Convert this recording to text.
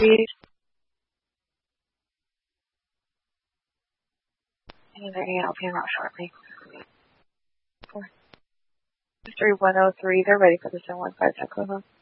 Read. And they're going to open them out shortly. 3103, they're ready for the 715 Tacoma.